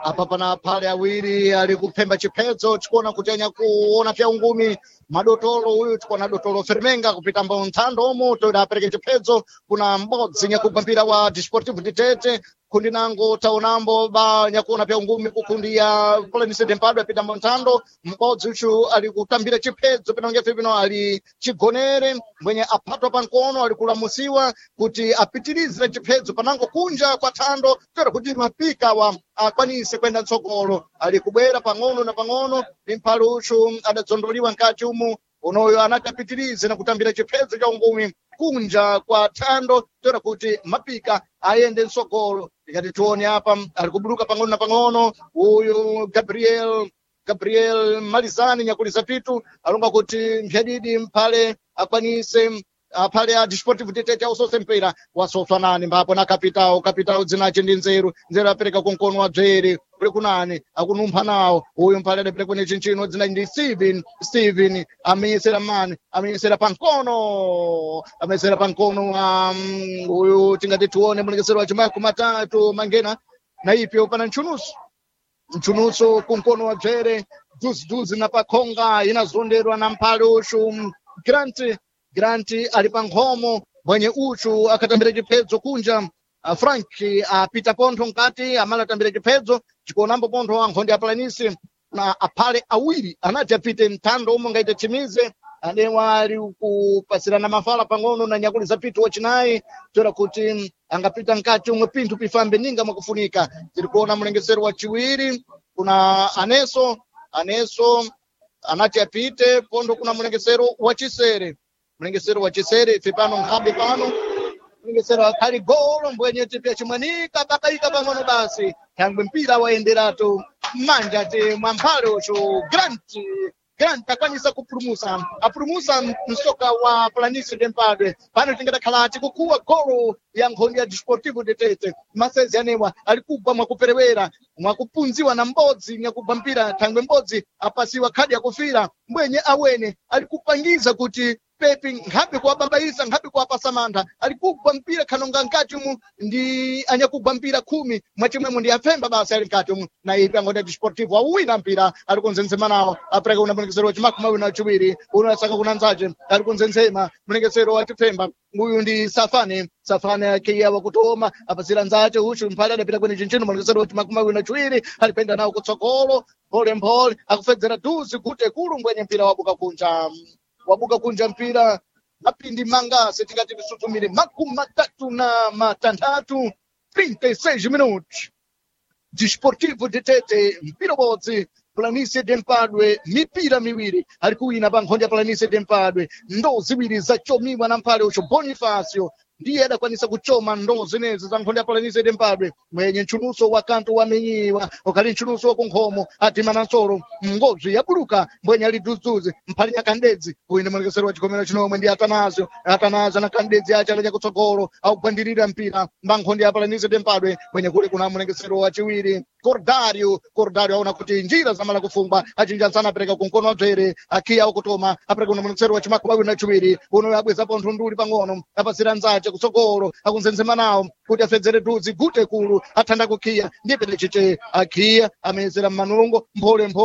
apa pana phale awiri ali kuphemba chiphedzo tikuona kuti anyakuona pya ungumi madotolo uyu tikuona dotolo Fermenga kupita mbanthando omo toda apereke chiphedzo kuna m'bodzi nyakugwambira wa Desportivo de Tete kundi nango taonambo ba nyakuona pya ungumi kukundi ya Planície de Mpadwe apita mbanthando m'bodzi uchu ali kutambira chiphedzo pena ungefe pino ali chigonere mwenye aphatwa pankono ali kulamusiwa kuti apitirize chiphedzo panango kunja kwa thando toda kuti mapika wa akwanise kwenda mtsogolo ali kubwera pang'ono na pang'ono imphale uchu adadzondoliwa mkati umu unoyo anati apitirize na kutambira chiphedzo cha ungumi kunja kwa thando toda kuti mapika ayende mtsogolo ikati tione apa ali kubuluka pang'ono na pang'ono uyu Gabriel Malizani nyakuliza pitu alonga kuti mphadidi mphale akwanise aphale a Desportivo de Tete ausose mpira wasoswa nani mbapo na kapitao dzinache ndi nzeru apereka kunkono wa bzere kuli kunani akunumpha nawo uyu mphale adapita kwene chinchino dzina ndi Steven amiyesera pankono uyu tingati tione mulekesero wa chimaku matatu mangena na ipyo pana mchunuso kunkono wa bzere duzi na pakhonga inazonderwa na mphale ushu Grant ali pa nkhomo mwenye uchu akatambira chiphedzo kunja Frank apita pontho nkati amala atambira chiphedzo chikuonambo pontho ankhonde ya Planície na aphale awiri anati apite mthando omwe ngaite chimize anewa ali kupasirana mafala pang'ono na nyakuliza pitu wachinayi toda kuti angapita nkati umwe pinthu pifambe ninga mwakufunika tiri kuona mlengesero wachiwiri kuna aneso anati apite pontho kuna mlengesero wachisere ife pano nkhabe pano mlengesero akhali golo mbwenye tipya chimwanika bakaika pang'ono basi thangwe mpira wayenderatu manja te mwamphale ucho Grant akwanisa apurumusa msoka wa Planície de Mpadwe pano tingadakhalati kukuwa golo ya nkhondo ya Desportivo de Tete masezi anewa ali kugwa mwakuperewera mwakupunziwa na m'bodzi nyakugwa mpira thangwe m'bodzi apasiwa khadi yakufira mbwenye awene ali kupangiza kuti pepi nkhabe kuwabambaisa nkhabe kuwapasa mantha ali kugwa mpira khanonga nkati umu ndi anyakugwa mpira 10 mwachimwemo ndi afemba basi ali nkati umu na ipe angonda Desportivo awina mpira ali kunzenzema nawo apereka una mlengesero wachimaku mawiri na chiwiri uno asaka kunanzace ali kunzenzema mlengesero wachifemba uyu ndi Safane akiyawa kutoma apasira nzace uchu mphale adapita kwene chinchino mlengesero wachimaku mawiri na chiwiri alipenda nawo kutsogolo mpole akufedzera duzi kuti kulu mbwenye mpira wabuka kunja mpira mapindi mangase tingati visutumire makumi matatu na matandatu 36 minutos Desportivo de Tete mpira bodzi Planície de Mpadwe mipira miwiri ali kuwina pa nkhondo ya Planície de Mpadwe ndoo ziwiri zachomiwa na mphale ucho Bonifácio ndiye adakwanisa kuchoma ndoo zinezi za nkhondo ya Planície de Mpadwe mwenye mchunuso wa kanto wamenyiwa ukali mchunuso wa kunkhomo atima na nsoro ngozi yabuluka mbwenye ali duzuzi mphale ya Kandedzi uine mwenekesero wa chikomero chinomwe ndi Atanasio na Kandedzi acha alenya kutsogolo augwandirira mpira mba nkhondo ya Planície de Mpadwe mwenye kuli kuna mwenekesero wa chiwiri Cordário aona kuti njira zamala kufungwa achinjansana apereka kunkono wa bzere akiya ukutoma apereka una mwenekesero wa chimaku mawiri na chiwiri uno abwezapo nthunduli pang'ono apasira nzace kutsogolo akunzenzema nawo kuti afedzere duzi gute kulu athanda kukhiya ndiye pene chiche akhiya amezera mmanungo mphole